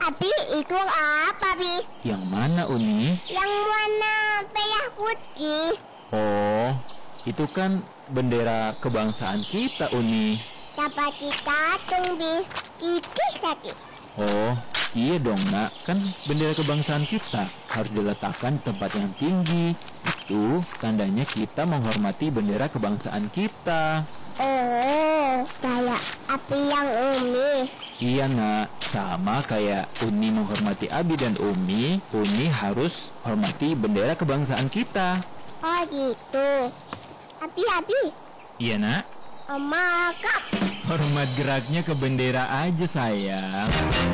Abi, itu apa, Bi? Yang mana, Uni? Yang warna merah putih. Oh, itu kan bendera kebangsaan kita, Uni. Dapat kita Bi. Kiki sakit. Oh, iya dong, Nak. Kan bendera kebangsaan kita harus diletakkan di tempat yang tinggi. Itu tandanya kita menghormati bendera kebangsaan kita. Oh, kayak api yang Umi. Iya, Nak. Sama kayak Uni menghormati Abi dan Uni harus hormati bendera kebangsaan kita. Oh gitu. Abi. Iya, Nak. Oma, Kak. Hormat geraknya ke bendera aja, sayang.